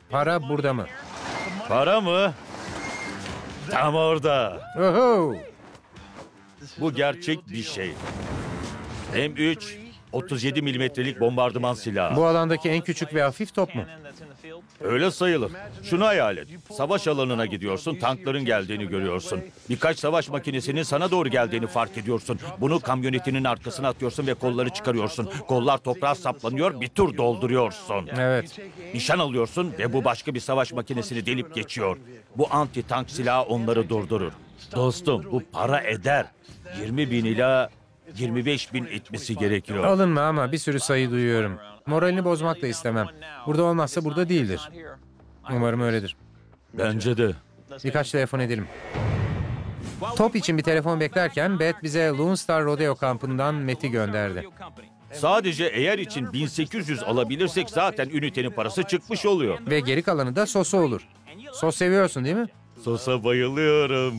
Para burada mı? Para mı? Tam orada. Oho! Bu gerçek bir şey. M3 37 milimetrelik bombardıman silahı. Bu alandaki en küçük ve hafif top mu? Öyle sayılır. Şunu hayal et. Savaş alanına gidiyorsun, tankların geldiğini görüyorsun. Birkaç savaş makinesinin sana doğru geldiğini fark ediyorsun. Bunu kamyonetinin arkasına atıyorsun ve kolları çıkarıyorsun. Kollar toprağa saplanıyor, bir tur dolduruyorsun. Evet. Nişan alıyorsun ve bu başka bir savaş makinesini delip geçiyor. Bu anti-tank silahı onları durdurur. Dostum, bu para eder. 20 bin ila 25 bin etmesi gerekiyor. Alınma ama bir sürü sayı duyuyorum. Moralini bozmak da istemem. Burada olmazsa burada değildir. Umarım öyledir. Bence de. Birkaç telefon edelim. Top için bir telefon beklerken Beth bize Lone Star Rodeo kampından Matt'i gönderdi. Sadece eğer için 1800 alabilirsek zaten ünitenin parası çıkmış oluyor. Ve geri kalanı da sosu olur. Sos seviyorsun değil mi? Sosa bayılıyorum.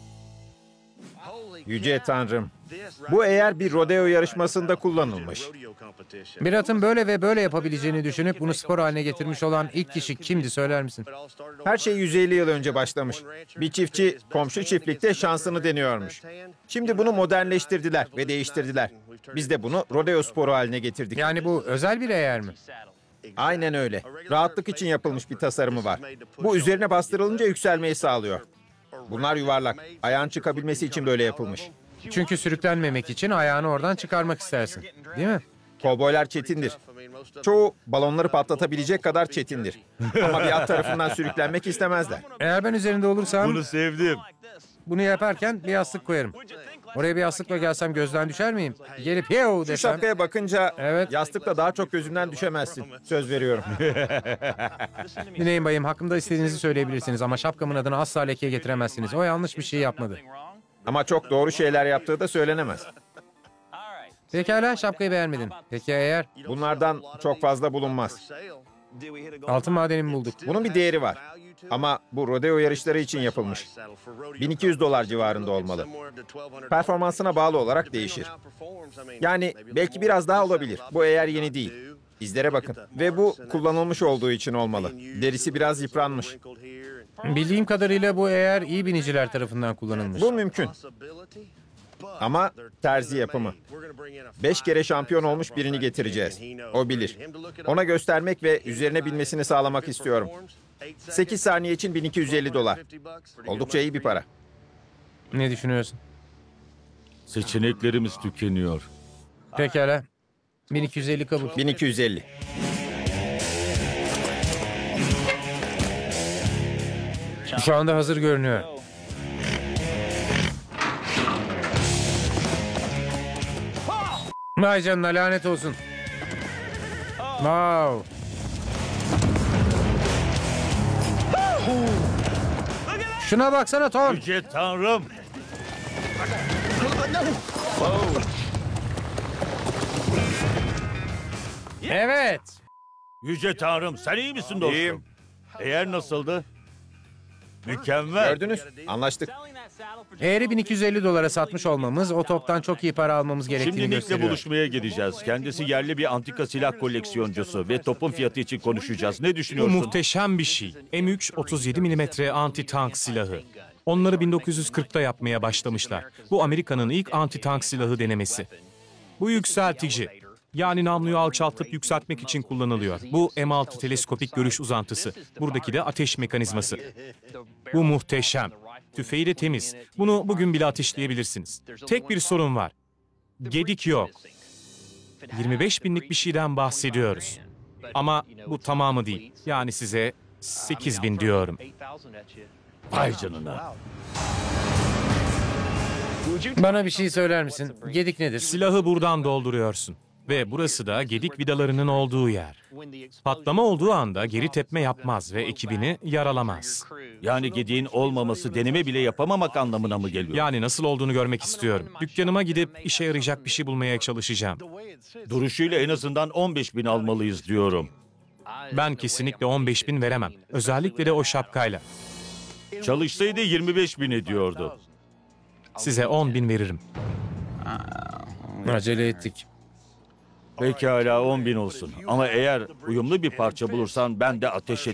Yüce Tanrım. Bu eğer bir rodeo yarışmasında kullanılmış. Bir atın böyle ve böyle yapabileceğini düşünüp bunu spor haline getirmiş olan ilk kişi kimdi söyler misin? Her şey 150 yıl önce başlamış. Bir çiftçi komşu çiftlikte şansını deniyormuş. Şimdi bunu modernleştirdiler ve değiştirdiler. Biz de bunu rodeo sporu haline getirdik. Yani bu özel bir eğer mi? Aynen öyle. Rahatlık için yapılmış bir tasarımı var. Bu üzerine bastırılınca yükselmeyi sağlıyor. Bunlar yuvarlak. Ayağın çıkabilmesi için böyle yapılmış. Çünkü sürüklenmemek için ayağını oradan çıkarmak istersin. Değil mi? Kovboylar çetindir. Çoğu balonları patlatabilecek kadar çetindir. Ama bir at tarafından sürüklenmek istemezler. Eğer ben üzerinde olursam Bunu sevdim. bunu yaparken bir yastık koyarım. Oraya bir yastıkla gelsem gözden düşer miyim? Gelip "Yo" Şu desem. şapkaya bakınca Evet. yastıkla daha çok gözümden düşemezsin. Söz veriyorum. Dinleyin bayım, hakkımda istediğinizi söyleyebilirsiniz ama şapkamın adını asla lekeye getiremezsiniz. O yanlış bir şey yapmadı. Ama çok doğru şeyler yaptığı da söylenemez. Pekala, şapkayı beğenmedin. Peki eğer Bunlardan çok fazla bulunmaz. altın madenini bulduk. Bunun bir değeri var. Ama bu rodeo yarışları için yapılmış. $1200 civarında olmalı. Performansına bağlı olarak değişir. Yani belki biraz daha olabilir. Bu eğer yeni değil. İzlere bakın. Ve bu kullanılmış olduğu için olmalı. Derisi biraz yıpranmış. Bildiğim kadarıyla bu eğer iyi biniciler tarafından kullanılmış. Bu mümkün. Ama terzi yapımı. 5 kere şampiyon olmuş birini getireceğiz. O bilir. Ona göstermek ve üzerine binmesini sağlamak istiyorum. 8 saniye için $1250. Oldukça iyi bir para. Ne düşünüyorsun? Seçeneklerimiz tükeniyor. Pekala. 1250 kabul. 1250. Şu anda hazır görünüyor. Vay canına, lanet olsun. Wow. Şuna baksana Tom. Yüce Tanrım. Evet. Yüce Tanrım, sen iyi misin dostum? İyiyim. Eğer nasıldı? Mükemmel. Gördünüz. Anlaştık. Eğeri $1250 satmış olmamız o toptan çok iyi para almamız gerektiğini Şimdi Nick'le gösteriyor. buluşmaya gideceğiz. Kendisi yerli bir antika silah koleksiyoncusu ve topun fiyatı için konuşacağız. Ne Bu düşünüyorsun? muhteşem bir şey. M3 37 mm anti-tank silahı. Onları 1940'ta yapmaya başlamışlar. Bu Amerika'nın ilk anti-tank silahı denemesi. Bu yükseltici. Yani namluyu alçaltıp yükseltmek için kullanılıyor. Bu M6 teleskopik görüş uzantısı. Buradaki de ateş mekanizması. Bu muhteşem. Tüfeği de temiz. Bunu bugün bile ateşleyebilirsiniz. Tek bir sorun var. Gedik yok. 25 binlik bir şeyden bahsediyoruz. Ama bu tamamı değil. Yani size 8 bin diyorum. Vay canına. Bana bir şey söyler misin? Gedik nedir? Silahı buradan dolduruyorsun. Ve burası da gedik vidalarının olduğu yer. Patlama olduğu anda geri tepme yapmaz ve ekibini yaralamaz. Yani gediğin olmaması deneme bile yapamamak anlamına mı geliyor? Yani nasıl olduğunu görmek istiyorum. Dükkanıma gidip işe yarayacak bir şey bulmaya çalışacağım. Duruşuyla en azından 15 bin almalıyız diyorum. Ben kesinlikle 15 bin veremem. Özellikle de o şapkayla. Çalışsaydı 25 bin ediyordu. Size 10 bin veririm. Acele ettik. Pekala 10 bin olsun. Ama eğer uyumlu bir parça bulursan ben de ateş